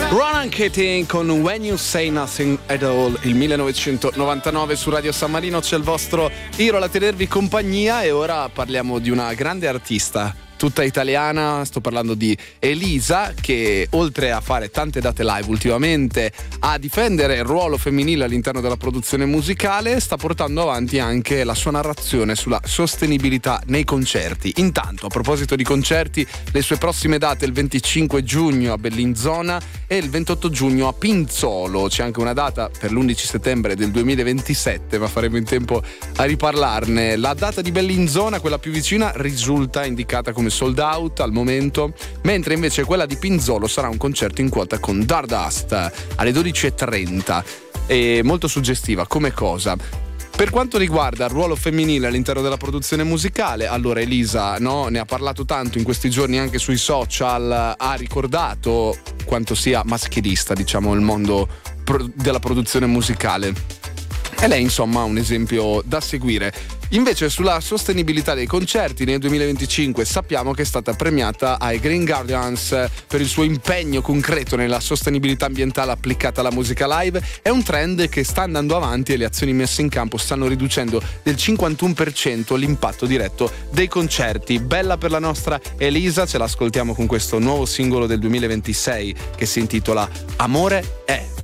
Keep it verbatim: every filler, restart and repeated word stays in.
Ronan Keating con When You Say Nothing at All, il millenovecentonovantanove su Radio San Marino. C'è il vostro Iro a tenervi compagnia e ora parliamo di una grande artista tutta italiana. Sto parlando di Elisa, che oltre a fare tante date live ultimamente, a difendere il ruolo femminile all'interno della produzione musicale, sta portando avanti anche la sua narrazione sulla sostenibilità nei concerti. Intanto, a proposito di concerti, le sue prossime date il venticinque giugno a Bellinzona e il ventotto giugno a Pinzolo. C'è anche una data per l'undici settembre del duemilaventisette, ma faremo in tempo a riparlarne. La data di Bellinzona, quella più vicina, risulta indicata come sold out al momento, mentre invece quella di Pinzolo sarà un concerto in quota con Dardust alle dodici e trenta. È molto suggestiva come cosa. Per quanto riguarda il ruolo femminile all'interno della produzione musicale, allora Elisa, no, ne ha parlato tanto in questi giorni anche sui social, ha ricordato quanto sia maschilista, diciamo, il mondo pro- della produzione musicale. E lei, insomma, ha un esempio da seguire. Invece sulla sostenibilità dei concerti nel duemilaventicinque sappiamo che è stata premiata ai Green Guardians per il suo impegno concreto nella sostenibilità ambientale applicata alla musica live. È un trend che sta andando avanti e le azioni messe in campo stanno riducendo del cinquantuno per cento l'impatto diretto dei concerti. Bella per la nostra Elisa, ce l'ascoltiamo con questo nuovo singolo del duemilaventisei che si intitola Amore è.